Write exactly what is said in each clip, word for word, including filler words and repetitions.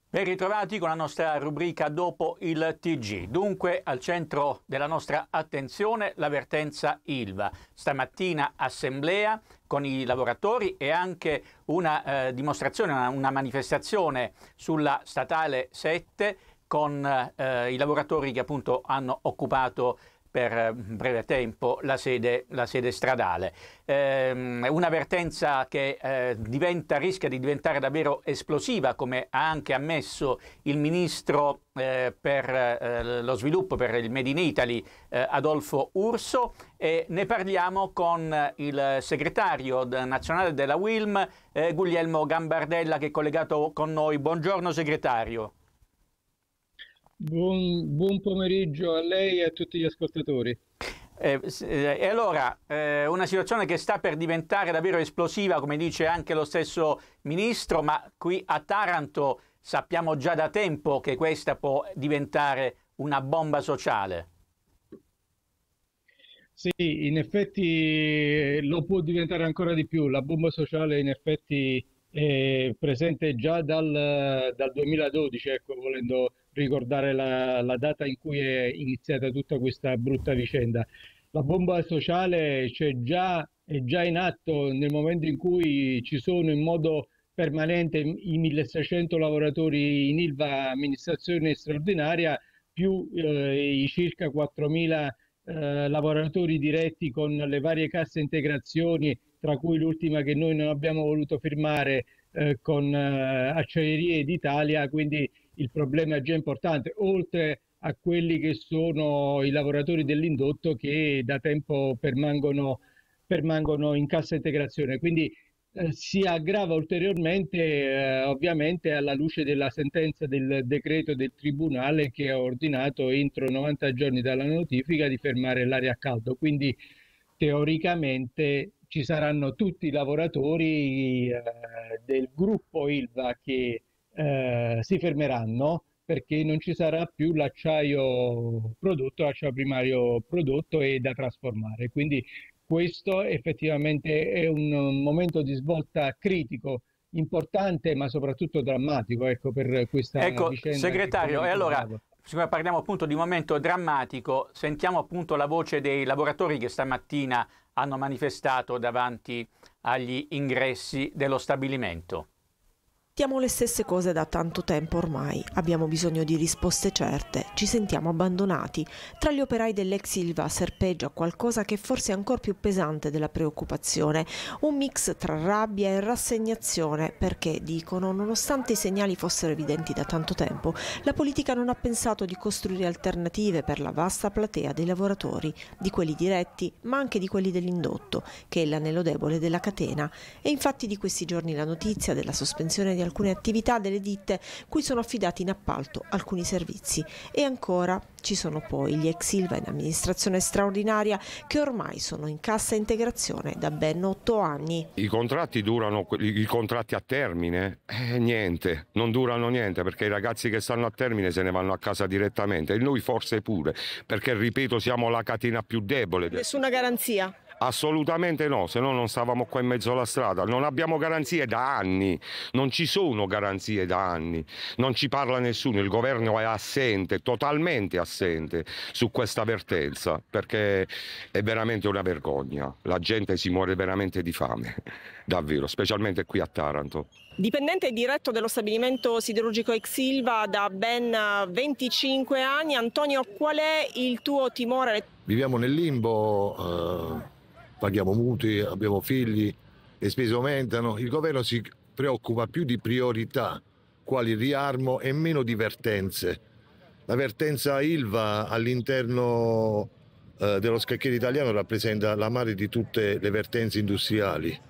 Ben ritrovati con la nostra rubrica Dopo il T G. Dunque, al centro della nostra attenzione la vertenza Ilva. Stamattina assemblea con i lavoratori e anche una eh, dimostrazione, una, una manifestazione sulla statale sette con eh, i lavoratori che appunto hanno occupato per breve tempo la sede, la sede stradale. Eh, una vertenza che eh, diventa, rischia di diventare davvero esplosiva, come ha anche ammesso il ministro eh, per eh, lo sviluppo, per il Made in Italy, eh, Adolfo Urso, e ne parliamo con il segretario nazionale della Wilm, eh, Guglielmo Gambardella, che è collegato con noi. Buongiorno segretario. Buon, buon pomeriggio a lei e a tutti gli ascoltatori. Eh, e allora, eh, una situazione che sta per diventare davvero esplosiva, come dice anche lo stesso ministro, ma qui a Taranto sappiamo già da tempo che questa può diventare una bomba sociale. Sì, in effetti lo può diventare ancora di più. La bomba sociale in effetti è presente già dal, dal duemiladodici, ecco, volendo ricordare la, la data in cui è iniziata tutta questa brutta vicenda. La bomba sociale c'è già, è già in atto nel momento in cui ci sono in modo permanente i milleseicento lavoratori in Ilva amministrazione straordinaria, più eh, i circa quattromila eh, lavoratori diretti con le varie casse integrazioni, tra cui l'ultima che noi non abbiamo voluto firmare eh, con eh, Acciaierie d'Italia, quindi il problema è già importante, oltre a quelli che sono i lavoratori dell'indotto che da tempo permangono, permangono in cassa integrazione. Quindi eh, si aggrava ulteriormente eh, ovviamente alla luce della sentenza del decreto del Tribunale che ha ordinato entro novanta giorni dalla notifica di fermare l'area a caldo. Quindi teoricamente ci saranno tutti i lavoratori eh, del gruppo Ilva che eh, si fermeranno perché non ci sarà più l'acciaio prodotto, l'acciaio primario prodotto e da trasformare. Quindi questo effettivamente è un momento di svolta critico, importante ma soprattutto drammatico, ecco, per questa ecco, vicenda. Segretario, e allora, siccome parliamo appunto di un momento drammatico, sentiamo appunto la voce dei lavoratori che stamattina hanno manifestato davanti agli ingressi dello stabilimento. Sentiamo le stesse cose da tanto tempo ormai, abbiamo bisogno di risposte certe, ci sentiamo abbandonati. Tra gli operai dell'ex Ilva serpeggia qualcosa che forse è ancora più pesante della preoccupazione, un mix tra rabbia e rassegnazione perché, dicono, nonostante i segnali fossero evidenti da tanto tempo, la politica non ha pensato di costruire alternative per la vasta platea dei lavoratori, di quelli diretti ma anche di quelli dell'indotto, che è l'anello debole della catena. E infatti di questi giorni la notizia della sospensione di alcune attività delle ditte cui sono affidati in appalto alcuni servizi. E ancora ci sono poi gli ex Ilva in amministrazione straordinaria che ormai sono in cassa integrazione da ben otto anni. I contratti durano, i contratti a termine? Eh, niente, non durano niente perché i ragazzi che stanno a termine se ne vanno a casa direttamente e noi forse pure, perché ripeto siamo la catena più debole. Nessuna garanzia? Assolutamente no, se no non stavamo qua in mezzo alla strada. Non abbiamo garanzie da anni, non ci sono garanzie da anni, non ci parla nessuno, il governo è assente, totalmente assente su questa vertenza, perché è veramente una vergogna, la gente si muore veramente di fame, davvero, specialmente qui a Taranto. Dipendente diretto dello stabilimento siderurgico ex Ilva da ben venticinque anni, Antonio, qual è il tuo timore? Viviamo nel limbo, eh, paghiamo mutui, abbiamo figli, le spese aumentano, il governo si preoccupa più di priorità, quali riarmo e meno di vertenze. La vertenza Ilva all'interno eh, dello scacchiere italiano rappresenta la madre di tutte le vertenze industriali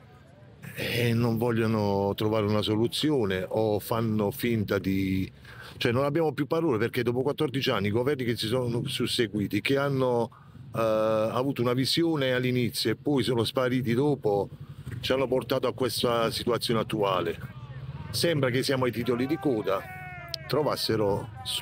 e non vogliono trovare una soluzione o fanno finta di... cioè non abbiamo più parole perché dopo quattordici anni i governi che si sono susseguiti, che hanno Uh, avuto una visione all'inizio e poi sono spariti dopo, ci hanno portato a questa situazione attuale. Sembra che siamo ai titoli di coda, trovassero